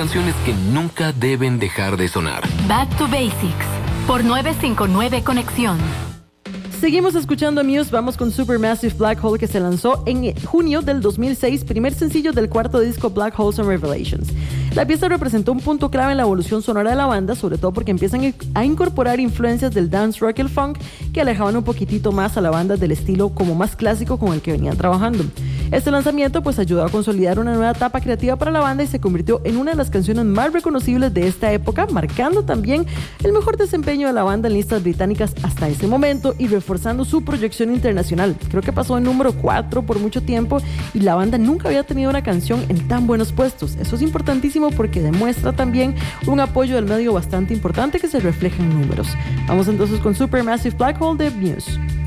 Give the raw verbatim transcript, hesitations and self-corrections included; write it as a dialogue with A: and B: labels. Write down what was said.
A: canciones que nunca deben dejar de sonar.
B: Back to Basics, por nueve cinco nueve Conexión.
C: Seguimos escuchando a Muse, vamos con Supermassive Black Hole, que se lanzó en junio del dos mil seis, primer sencillo del cuarto disco Black Holes and Revelations. La pieza representó un punto clave en la evolución sonora de la banda, sobre todo porque empiezan a incorporar influencias del dance rock y el funk que alejaban un poquitito más a la banda del estilo como más clásico con el que venían trabajando. Este lanzamiento pues ayudó a consolidar una nueva etapa creativa para la banda y se convirtió en una de las canciones más reconocibles de esta época, marcando también el mejor desempeño de la banda en listas británicas hasta ese momento y reforzando su proyección internacional. Creo que pasó en número cuatro por mucho tiempo y la banda nunca había tenido una canción en tan buenos puestos. Eso es importantísimo porque demuestra también un apoyo del medio bastante importante que se refleja en números. Vamos entonces con Supermassive Black Hole de Muse.